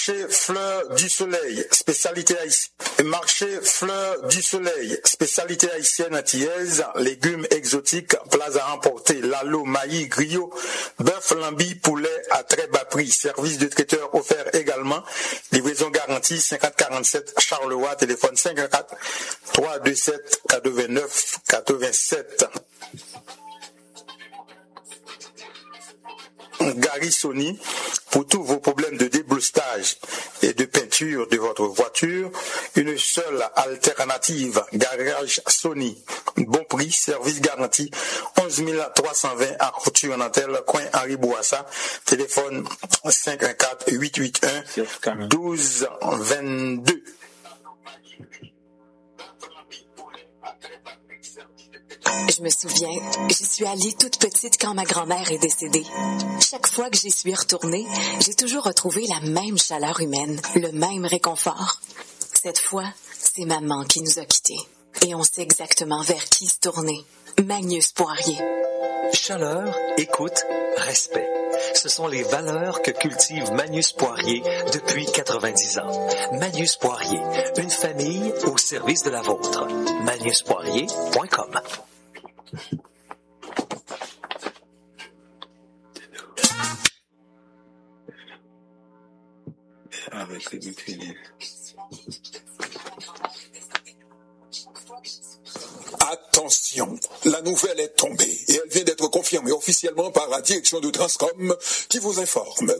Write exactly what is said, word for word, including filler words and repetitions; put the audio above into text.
Marché Fleur du Soleil, spécialité haïtienne. Marché Fleur du Soleil, spécialité haïtienne antillaise, légumes exotiques, plats à emporter, lalo, maïs, griot, bœuf, lambi, poulet à très bas prix. Service de traiteur offert également. Livraison garantie cinquante quarante-sept Charleroi, téléphone cinq un quatre, trois deux sept, quatre-vingt-neuf quatre-vingt-sept. Gary Sony, pour tous vos problèmes de débloustage et de peinture de votre voiture, une seule alternative, Garage Sony. Bon prix, service garanti, onze mille trois cent vingt à Couture-Nantel, coin Henri Bourassa, téléphone cinq un quatre, huit huit un, douze vingt-deux. Je me souviens, j'y suis allée toute petite quand ma grand-mère est décédée. Chaque fois que j'y suis retournée, j'ai toujours retrouvé la même chaleur humaine, le même réconfort. Cette fois, c'est maman qui nous a quittés. Et on sait exactement vers qui se tourner. Magnus Poirier. Chaleur, écoute, respect. Ce sont les valeurs que cultive Magnus Poirier depuis quatre-vingt-dix ans. Magnus Poirier, une famille au service de la vôtre. magnus poirier point com. Avec les boucliers. Attention, la nouvelle est tombée et elle vient d'être confirmée officiellement par la direction de Transcom qui vous informe